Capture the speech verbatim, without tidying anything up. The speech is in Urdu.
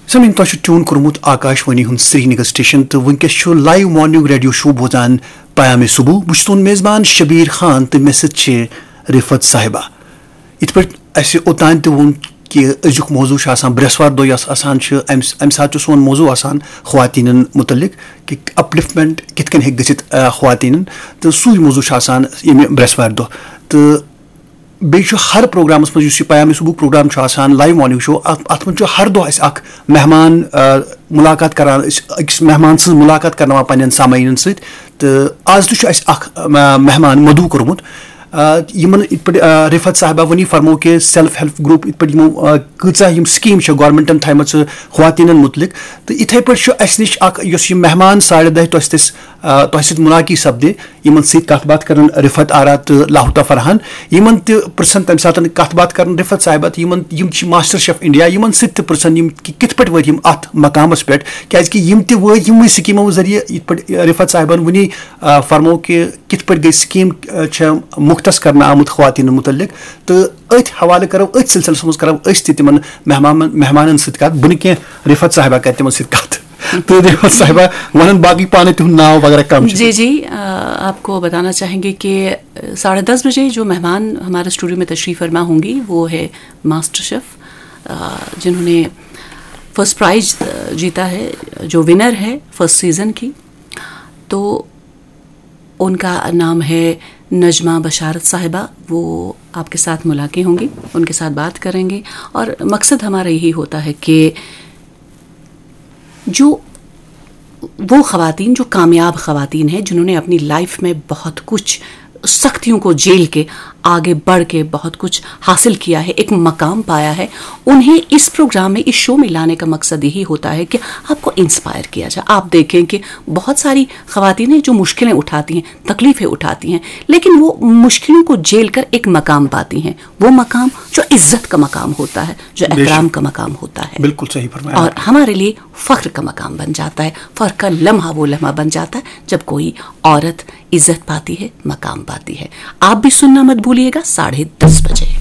سمین تو ٹیون کورمت آکاشوانی ہند سری نگر سٹیشن تو ونکس لائیو مارننگ ریڈیو شو بوزان پیام صبح بہت تہد میزبان شبیر خان تو مے سی رفت صاحبہ ات پہ اس اوتان تہ وون کہ ازیک موضوع برسوار دہ یس آسان امہ سات سون موضوع آسان خواتین متعلق کہ اپلفٹمنٹ کت کن ہیک گژھت خواتین تو سوئی موضوع آسان یمہ برسوار دہ تو بیٚیہِ چھُ ہر پروگرامس منٛز یُس یہِ پیام صبح پروگرام چھُ آسان لایو مارننگ شو اتھ منٛز چھُ ہر دۄہ اسہِ اکھ مہمان ملاقات کران أسۍ أکِس مہمان سٕنٛز ملاقات کرناوان پننٮ۪ن سامعیٖنن سۭتۍ تہٕ آز تہِ چھُ اسہِ اکھ مہمان مدعو کوٚرمُت یمن یِتھ پٲٹھۍ رفت صاحبہ ونی فرمو کہ سیلف ہیلپ گروپ یِتھ پٲٹھۍ یمو کۭژاہ یِم سکیٖم چھِ گورمنٹن تھایمژٕ خواتیٖنن متعلق تہٕ یِتھے پٲٹھۍ چھُ اسہِ نِش اکھ یُس یہِ مہمان ساڑِ دہہِ تۄہہِ سۭتۍ تۄہہِ سۭتۍ مُلاقی سپدِ یِمن سۭتۍ کتھ باتھ کرن رفت آرا تہٕ لاہوتا فرحان یِمن تہِ پرژھن تمہِ ساتہٕ کتھ باتھ کرن رفت صاحبہ تہٕ یِمن یِم چھِ ماسٹر شیف انڈیا یِمن سۭتۍ تہِ پرژھن یِم کِتھ پٲٹھۍ وٲتۍ یِم اتھ مقامس پٮ۪ٹھ کیازِ کہِ یِم تہِ وٲتۍ یِموٕے سکیٖمو ذٔریعہٕ یِتھ پٲٹھۍ رفت صاحبن ونی فرمو کہ کِتھ پٲٹھۍ گٔے سکیٖم چھےٚ مختص کرنہٕ آمُت خواتیٖنن متعلق تہٕ أتھۍ حوالہٕ کرو أتھۍ سلسلس منٛز کرو أسۍ تہِ تِمن مہمان مہمانن سۭتۍ کتھ بہٕ نہٕ کینٛہہ رفت صاحبہ کرِ تِمن سۭتۍ کتھ تو رفت صاحبہ ونن باقی پانے تہند ناو وغیرہ کم. جی جی آپ کو بتانا چاہیں گے کہ ساڑھے دس بجے جو مہمان ہمارے اسٹوڈیو میں تشریف فرما ہوں گی وہ ہے ماسٹر شیف جنہوں نے فرسٹ پرائز جیتا ہے جو ونر ہے فرسٹ سیزن کی. تو ان کا نام ہے نجمہ بشارت صاحبہ. وہ آپ کے ساتھ ملاقات ہوں گی, ان کے ساتھ بات کریں گے اور مقصد ہمارا یہی ہوتا ہے کہ جو وہ خواتین جو کامیاب خواتین ہیں جنہوں نے اپنی لائف میں بہت کچھ سختیوں کو جھیل کے آگے بڑھ کے بہت کچھ حاصل کیا ہے, ایک مقام پایا ہے, انہیں اس پروگرام میں اس شو میں لانے کا مقصد یہی ہوتا ہے کہ آپ کو انسپائر کیا جائے. آپ دیکھیں کہ بہت ساری خواتین جو مشکلیں اٹھاتی ہیں, تکلیفیں اٹھاتی ہیں, لیکن وہ مشکلوں کو جھیل کر ایک مقام پاتی ہیں, وہ مقام جو عزت کا مقام ہوتا ہے, جو احترام کا مقام ہوتا ہے. بالکل صحیح فرمایا. اور ہمارے لیے فخر کا مقام بن جاتا ہے, فخر کا لمحہ وہ لمحہ بن جاتا ہے جب کوئی عورت عزت پاتی ہے, مقام پاتی ہے. آپ بھی سننا مت بھولیے گا ساڑھے دس بجے.